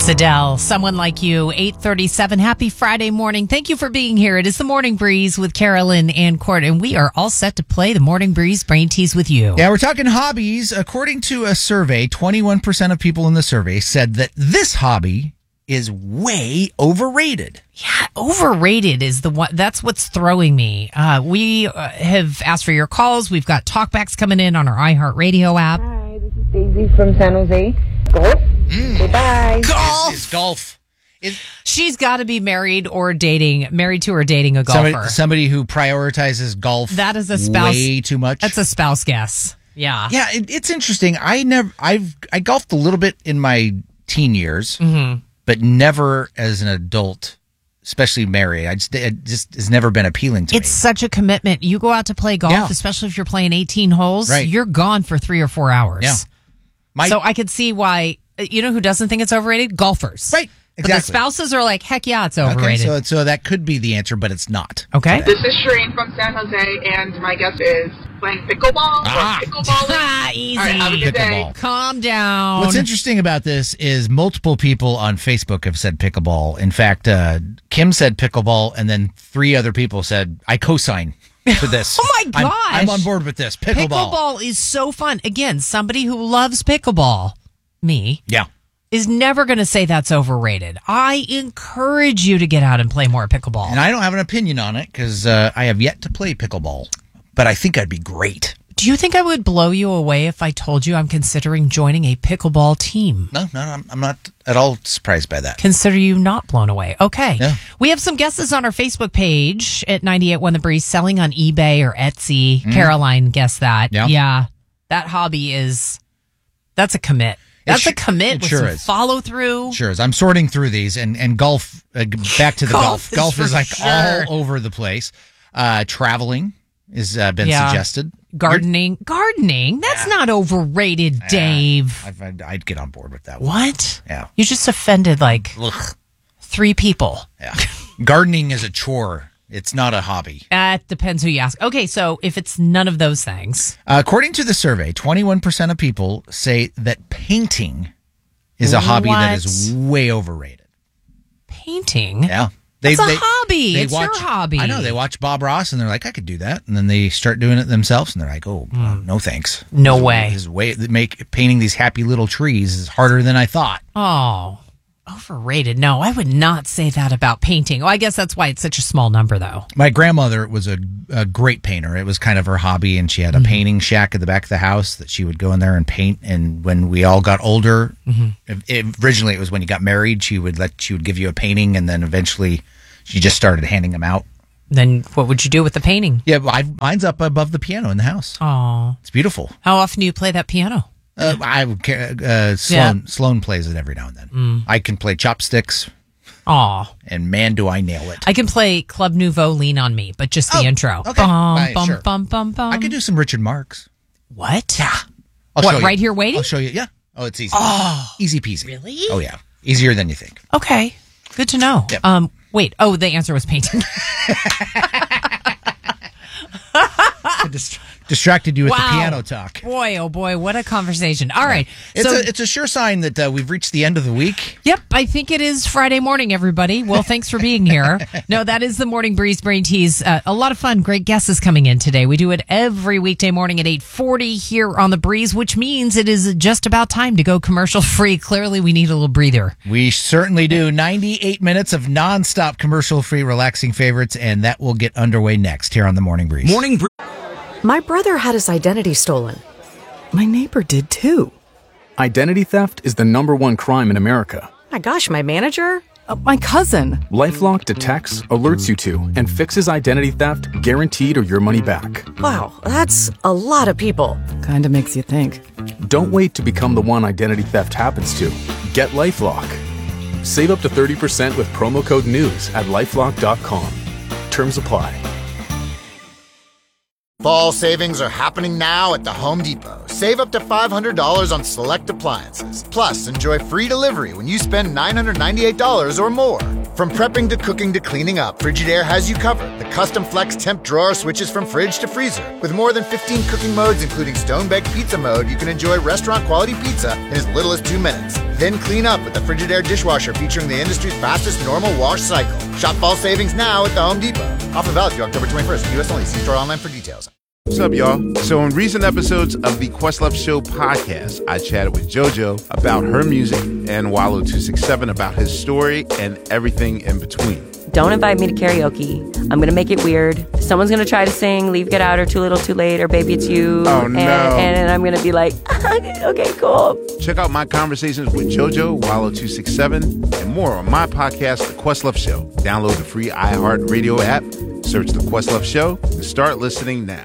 It's Adele, Someone Like You, 8:37. Happy Friday morning. Thank you for being here. It is the Morning Breeze with Carolyn and Court, and we are all set to play the Morning Breeze Brain Tease with you. Yeah, we're talking hobbies. According to a survey, 21% of people in the survey said that this hobby is way overrated. Yeah, overrated is the one. That's what's throwing me. We have asked for your calls. We've got talkbacks coming in on our iHeartRadio app. Hi, this is Daisy from San Jose. Golf? Goodbye. Golf! Is golf. She's got to be married to or dating a golfer. Somebody who prioritizes golf that is a spouse, way too much. That's a spouse guess. Yeah. Yeah, it's interesting. I golfed a little bit in my teen years, but never as an adult, especially married. It just has never been appealing to me. It's such a commitment. You go out to play golf, especially if you're playing 18 holes, you're gone for 3 or 4 hours. Yeah. So I could see why, you know who doesn't think it's overrated? Golfers. Right. Exactly. But the spouses are like, heck yeah, it's overrated. Okay, so that could be the answer, but it's not. Okay. This is Shireen from San Jose, and my guess is playing pickleball. Easy. All right, have a good Pickleball. day. Calm down. What's interesting about this is multiple people on Facebook have said pickleball. In fact, Kim said pickleball, and then 3 other people said, I co-sign for this. Oh my gosh. I'm on board with this. Pickleball. Pickleball is so fun. Again, somebody who loves pickleball, me, is never going to say that's overrated. I encourage you to get out and play more pickleball. And I don't have an opinion on it because I have yet to play pickleball, but I think I'd be great. Do you think I would blow you away if I told you I'm considering joining a pickleball team? No, I'm not at all surprised by that. Consider you not blown away. Okay. Yeah. We have some guesses on our Facebook page at 98.1 The Breeze, selling on eBay or Etsy. Caroline guessed that. Yeah. That hobby that's a commit. That's a commit with some follow through. Sure is. I'm sorting through these and golf, back to the golf. Golf is like all over the place. Traveling has been suggested. Gardening. That's not overrated, Dave. I'd get on board with that one. What? Yeah. You just offended 3 people. Yeah. Gardening is a chore. It's not a hobby. That depends who you ask. Okay, so if it's none of those things. According to the survey, 21% of people say that painting is a hobby that is way overrated. Painting? Yeah. It's a hobby. It's your hobby. I know. They watch Bob Ross and they're like, I could do that. And then they start doing it themselves and they're like, no thanks. No way. Painting these happy little trees is harder than I thought. Oh, overrated. No, I would not say that about painting. Oh, I guess that's why it's such a small number, though. My grandmother was a great painter. It was kind of her hobby, and she had a painting shack at the back of the house that she would go in there and paint. And when we all got older, originally it was when you got married, she would give you a painting, and then eventually she just started handing them out. Then what would you do with the painting? Yeah, mine's up above the piano in the house. Oh, it's beautiful. How often do you play that piano? Sloan plays it every now and then. I can play chopsticks. Aw. And man, do I nail it. I can play Club Nouveau, Lean on Me, but just the intro. Okay. Bum, bum, bum. I can do some Richard Marx. What? Yeah. Right here waiting? I'll show you. Yeah. Oh, it's easy. Oh. Easy peasy. Really? Oh, yeah. Easier than you think. Okay. Good to know. Yep. Wait. Oh, the answer was painting. Distracted you with the piano talk. Boy, oh boy, what a conversation. All right. It's a sure sign that we've reached the end of the week. Yep, I think it is Friday morning, everybody. Well, thanks for being here. No, that is the Morning Breeze Brain Tease. A lot of fun. Great guesses coming in today. We do it every weekday morning at 8:40 here on The Breeze, which means it is just about time to go commercial free. Clearly, we need a little breather. We certainly do. 98 minutes of nonstop commercial free relaxing favorites, and that will get underway next here on The Morning Breeze. My brother had his identity stolen. My neighbor did too. Identity theft is the #1 crime in America. My gosh, my manager? My cousin. LifeLock detects, alerts you to, and fixes identity theft guaranteed or your money back. Wow, that's a lot of people. Kinda makes you think. Don't wait to become the one identity theft happens to. Get LifeLock. Save up to 30% with promo code NEWS at LifeLock.com. Terms apply. Fall savings are happening now at the Home Depot. Save up to $500 on select appliances. Plus, enjoy free delivery when you spend $998 or more. From prepping to cooking to cleaning up, Frigidaire has you covered. The custom flex temp drawer switches from fridge to freezer. With more than 15 cooking modes, including stone-baked pizza mode, you can enjoy restaurant-quality pizza in as little as 2 minutes. Then clean up with the Frigidaire dishwasher featuring the industry's fastest normal wash cycle. Shop fall savings now at the Home Depot. Offer valid through October 21st. U.S. only. See store online for details. What's up, y'all? So in recent episodes of the Questlove Show podcast, I chatted with JoJo about her music and Wallo267 about his story and everything in between. Don't invite me to karaoke. I'm going to make it weird. Someone's going to try to sing Leave, Get Out, or Too Little, Too Late, or Baby It's You. Oh, no. And I'm going to be like, okay, cool. Check out my conversations with JoJo, Wallo267, and more on my podcast, The Questlove Show. Download the free iHeartRadio app, search The Questlove Show, and start listening now.